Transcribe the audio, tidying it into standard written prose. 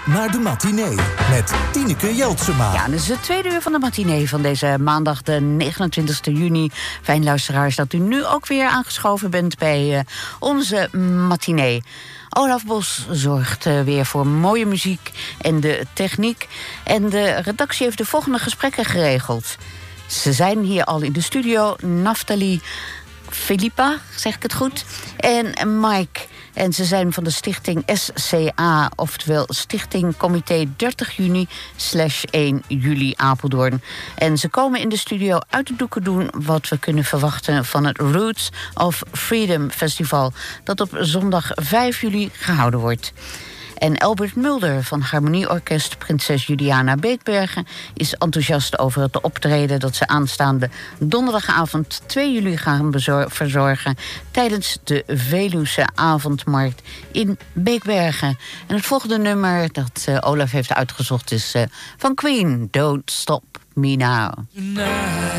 naar de matinee met Tineke Jeltsema. Ja, dit is het tweede uur van de matinee van deze maandag de 29 juni. Fijn luisteraars dat u nu ook weer aangeschoven bent bij onze matinee. Olaf Bos zorgt weer voor mooie muziek en de techniek. En de redactie heeft de volgende gesprekken geregeld. Ze zijn hier al in de studio. Naftali Philippa, zeg ik het goed, en Mike. En ze zijn van de stichting SCA, oftewel Stichting Comité 30 juni/1 juli Apeldoorn. En ze komen in de studio uit de doeken doen wat we kunnen verwachten van het Roots of Freedom Festival, dat op zondag 5 juli gehouden wordt. En Albert Mulder van Harmonieorkest Prinses Juliana Beekbergen is enthousiast over het optreden dat ze aanstaande donderdagavond 2 juli gaan verzorgen tijdens de Veluwse avondmarkt in Beekbergen. En het volgende nummer dat Olaf heeft uitgezocht is van Queen, Don't Stop Me Now.